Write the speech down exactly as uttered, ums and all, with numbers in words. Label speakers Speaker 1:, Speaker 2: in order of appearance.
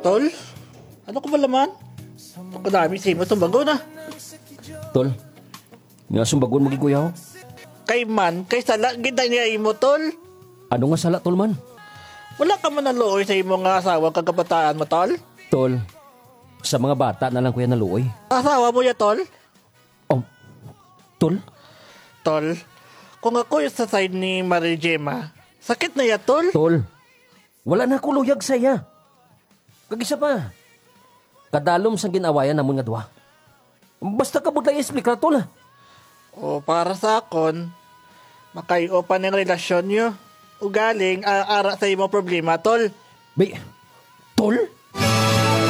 Speaker 1: Tol? Ano ko ba laman? Ako dami sa imo itong bago na.
Speaker 2: Tol, nga sumbagon mo gikuyaw.
Speaker 1: Kay man, kay sala, gita niya imo, tol.
Speaker 2: Ano nga sala, tol man?
Speaker 1: Wala ka man naluoy sa imo nga asawa kagabataan mo, tol?
Speaker 2: Tol, sa mga bata na lang kuya naluoy.
Speaker 1: Asawa mo ya, tol?
Speaker 2: Oh, tol?
Speaker 1: Tol, kung ako yung sa side ni Marie Gemma, sakit na ya, tol?
Speaker 2: Tol, wala na ako luyag saya. Kagisa pa. Kadalom sang ginawayan namon nga duwa. Basta ka budlay explica, tol.
Speaker 1: O para sa akon, makayo pa ng relasyon nyo. Ugaling, aara sa imo problema, tol.
Speaker 2: Bay, tol?